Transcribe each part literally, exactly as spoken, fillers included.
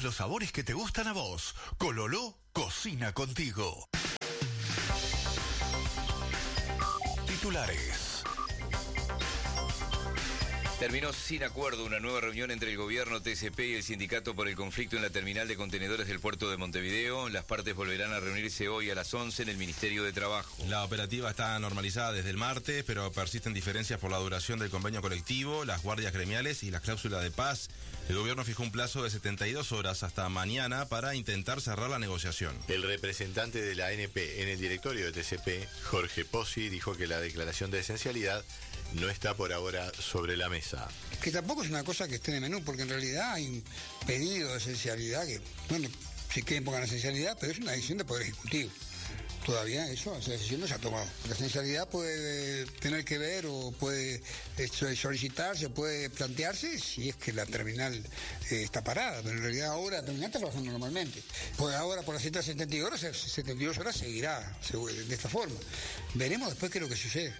todos los sabores que te gustan a vos. Cololó cocina contigo. Titulares. Terminó sin acuerdo una nueva reunión entre el gobierno, T S P y el sindicato por el conflicto en la terminal de contenedores del puerto de Montevideo. Las partes volverán a reunirse hoy a las once en el Ministerio de Trabajo. La operativa está normalizada desde el martes, pero persisten diferencias por la duración del convenio colectivo, las guardias gremiales y las cláusulas de paz. El gobierno fijó un plazo de setenta y dos horas hasta mañana para intentar cerrar la negociación. El representante de la A N P en el directorio de T S P, Jorge Pozzi, dijo que la declaración de esencialidad no está por ahora sobre la mesa. Que tampoco es una cosa que esté en el menú, porque en realidad hay un pedido de esencialidad que, bueno, si quieren pongan esencialidad, pero es una decisión del Poder Ejecutivo. Todavía eso, esa decisión no se ha tomado. La esencialidad puede tener que ver o puede solicitarse, puede plantearse si es que la terminal eh, está parada, pero en realidad ahora la terminal está trabajando normalmente. Pues ahora por las ciento setenta y dos horas, setenta y dos horas seguirá de esta forma. Veremos después qué es lo que sucede.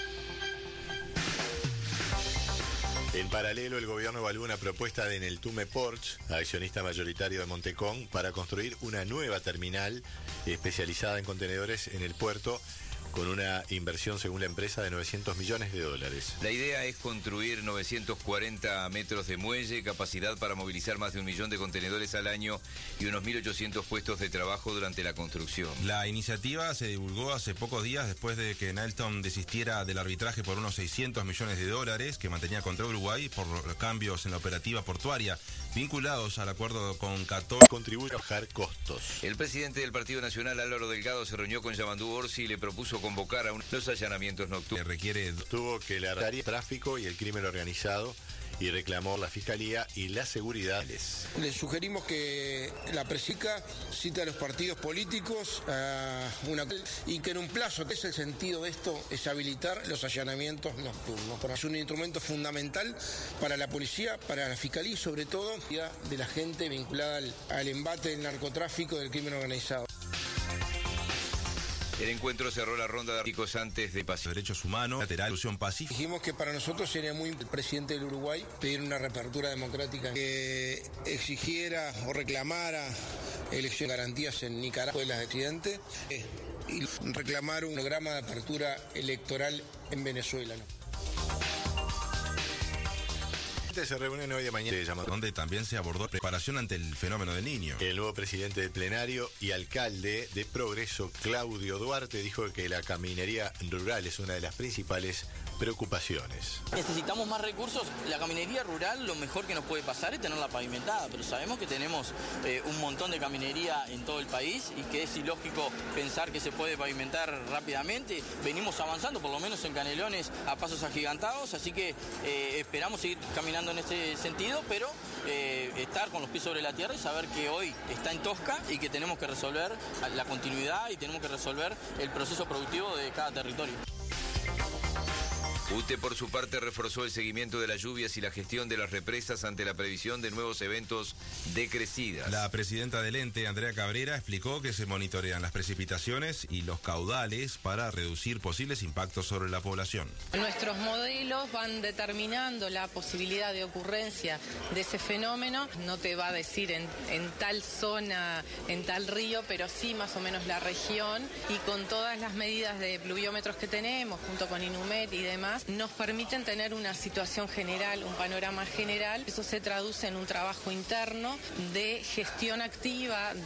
En paralelo, el gobierno evalúa una propuesta de Neltume Ports, accionista mayoritario de Montecón, para construir una nueva terminal especializada en contenedores en el puerto, con una inversión, según la empresa, de novecientos millones de dólares. La idea es construir novecientos cuarenta metros de muelle, capacidad para movilizar más de un millón de contenedores al año y unos mil ochocientos puestos de trabajo durante la construcción. La iniciativa se divulgó hace pocos días después de que Neltume desistiera del arbitraje por unos seiscientos millones de dólares que mantenía contra Uruguay por cambios en la operativa portuaria vinculados al acuerdo con Qatar. Contribuye a bajar costos. El presidente del Partido Nacional, Álvaro Delgado, se reunió con Yamandú Orsi y le propuso convocar a un... los allanamientos nocturnos. Requiere... Tuvo que la el tráfico y el crimen organizado y reclamó la Fiscalía y la seguridad. Le sugerimos que la Presica cite a los partidos políticos a una, y que en un plazo, que es el sentido de esto, es habilitar los allanamientos nocturnos. Es un instrumento fundamental para la policía, para la Fiscalía y sobre todo de la gente vinculada al, al embate del narcotráfico y del crimen organizado. El encuentro cerró la ronda de artículos antes de pasar. Derechos humanos, lateral, solución pacífica. Dijimos que para nosotros sería muy el presidente del Uruguay pedir una reapertura democrática que exigiera o reclamara elecciones garantías en Nicaragua de las accidentes eh, y reclamar un programa de apertura electoral en Venezuela, ¿no? Se reúnen hoy de mañana, donde también se abordó preparación ante el fenómeno del Niño. El nuevo presidente del plenario y alcalde de Progreso, Claudio Duarte, dijo que la caminería rural es una de las principales preocupaciones. Necesitamos más recursos. La caminería rural, lo mejor que nos puede pasar es tenerla pavimentada, pero sabemos que tenemos eh, un montón de caminería en todo el país y que es ilógico pensar que se puede pavimentar rápidamente. Venimos avanzando, por lo menos en Canelones, a pasos agigantados, así que eh, esperamos seguir caminando en ese sentido, pero eh, estar con los pies sobre la tierra y saber que hoy está en Tosca y que tenemos que resolver la continuidad y tenemos que resolver el proceso productivo de cada territorio. U T E, por su parte, reforzó el seguimiento de las lluvias y la gestión de las represas ante la previsión de nuevos eventos de crecidas. La presidenta del ente, Andrea Cabrera, explicó que se monitorean las precipitaciones y los caudales para reducir posibles impactos sobre la población. Nuestros modelos van determinando la posibilidad de ocurrencia de ese fenómeno. No te va a decir en, en tal zona, en tal río, pero sí más o menos la región. Y con todas las medidas de pluviómetros que tenemos, junto con Inumet y demás, nos permiten tener una situación general, un panorama general. Eso se traduce en un trabajo interno de gestión activa